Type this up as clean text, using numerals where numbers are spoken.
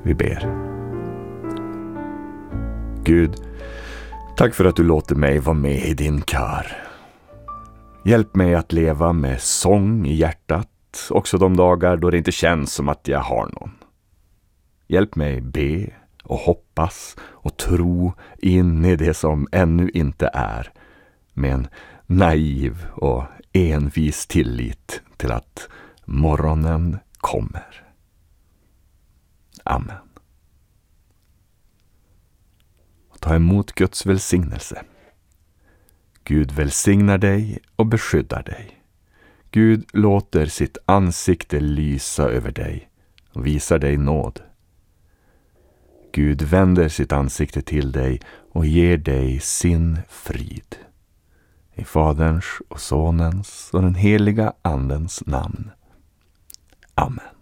Vi ber. Gud, tack för att du låter mig vara med i din kör. Hjälp mig att leva med sång i hjärtat, också de dagar då det inte känns som att jag har någon. Hjälp mig be och hoppas och tro in i det som ännu inte är, med en naiv och envis tillit till att morgonen kommer. Amen. Ta emot Guds välsignelse. Gud välsignar dig och beskyddar dig. Gud låter sitt ansikte lysa över dig och visar dig nåd. Gud vänder sitt ansikte till dig och ger dig sin frid. I Faderns och Sonens och den heliga Andens namn. Amen.